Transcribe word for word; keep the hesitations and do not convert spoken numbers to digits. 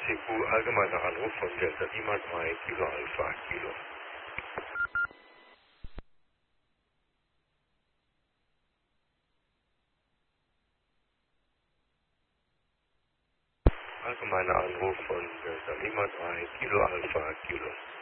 C Q, allgemeiner Anruf von Delta Lima drei Kilo Alpha Kilo. Allgemeiner Anruf von Delta Lima drei Kilo Alpha Kilo.